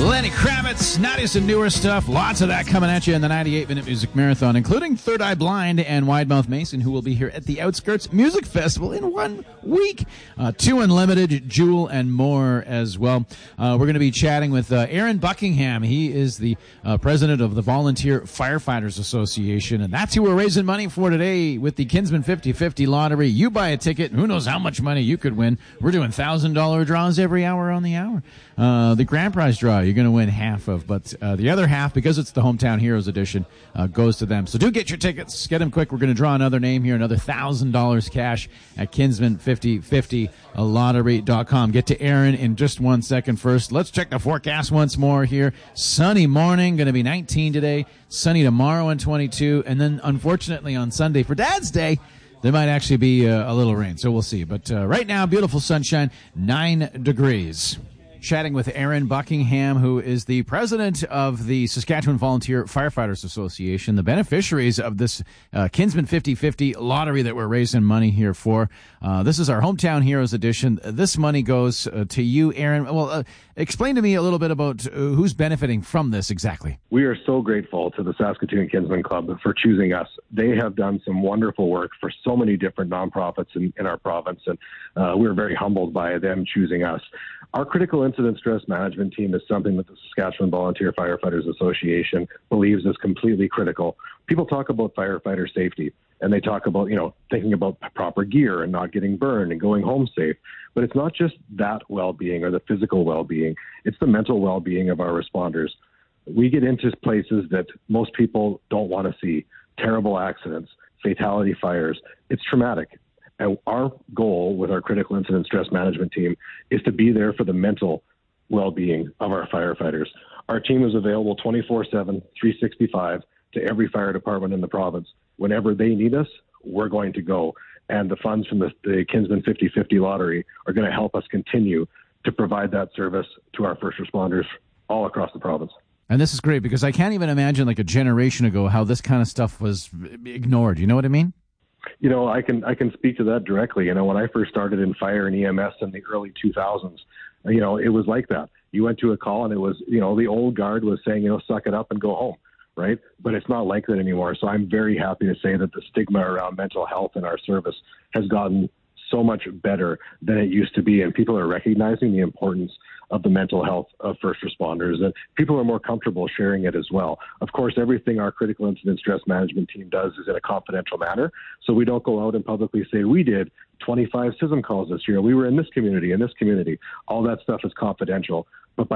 Lenny Kravitz, naughtiest and newer stuff. Lots of that coming at you in the 98-minute Music Marathon, including Third Eye Blind and Wide Mouth Mason, who will be here at the Outskirts Music Festival in 1 week. 2 Unlimited, Jewel, and more as well. We're going to be chatting with Aaron Buckingham. He is the president of the Volunteer Firefighters Association, and that's who we're raising money for today with the Kinsman 50/50 lottery. You buy a ticket, and who knows how much money you could win. We're doing $1,000 draws every hour on the hour. The grand prize draw, you're going to win half of, but the other half, because it's the Hometown Heroes edition, goes to them. So do get your tickets. Get them quick. We're going to draw another name here, another $1,000 cash at Kinsman5050lottery.com. Get to Aaron in just 1 second. First, let's check the forecast once more here. Sunny morning, going to be 19 today. Sunny tomorrow and 22. And then, unfortunately, on Sunday for Dad's Day, there might actually be a little rain, so we'll see. But right now, beautiful sunshine, 9 degrees. Chatting with Aaron Buckingham, who is the president of the Saskatchewan Volunteer Firefighters Association, the beneficiaries of this Kinsman 50/50 lottery that we're raising money here for. This is our Hometown Heroes edition. This money goes to you, Aaron. Well, explain to me a little bit about who's benefiting from this exactly. We are so grateful to the Saskatoon Kinsman Club for choosing us. They have done some wonderful work for so many different nonprofits in our province, and we're very humbled by them choosing us. Our critical incident stress management team is something that the Saskatchewan Volunteer Firefighters Association believes is completely critical. People talk about firefighter safety, and they talk about, thinking about proper gear and not getting burned and going home safe. But it's not just that well-being or the physical well-being. It's the mental well-being of our responders. We get into places that most people don't want to see. Terrible accidents, fatality fires. It's traumatic. And our goal with our critical incident stress management team is to be there for the mental well-being of our firefighters. Our team is available 24/7, 365 to every fire department in the province. Whenever they need us, we're going to go. And the funds from the Kinsman 50/50 lottery are going to help us continue to provide that service to our first responders all across the province. And this is great because I can't even imagine like a generation ago how this kind of stuff was ignored. You know what I mean? I can speak to that directly. When I first started in fire and EMS in the early 2000s, it was like that. You went to a call and it was, the old guard was saying, suck it up and go home, right? But it's not like that anymore. So I'm very happy to say that the stigma around mental health in our service has gotten so much better than it used to be. And people are recognizing the importance of the mental health of first responders, and people are more comfortable sharing it as well. Of course, everything our critical incident stress management team does is in a confidential manner, so we don't go out and publicly say we did 25 CISM calls this year, we were in this community. All that stuff is confidential.